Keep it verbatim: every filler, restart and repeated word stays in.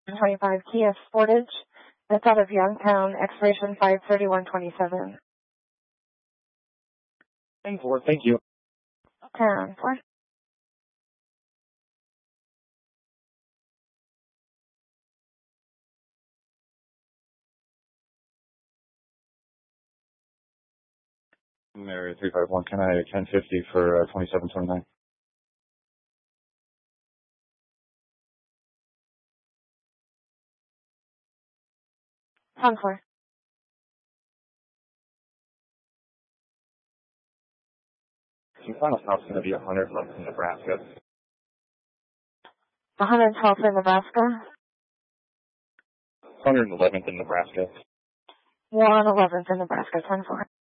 twenty-five Kia Sportage. That's out of Youngtown, expiration five thirty-one twenty-seven. ten four, thank you. ten four. Area three five one, can I ten fifty for uh, twenty-seven twenty-nine? ten four. Can you find us out going to be one hundred left in Nebraska? one hundred twelfth in Nebraska. one hundred eleventh in Nebraska. one eleventh in Nebraska, ten four.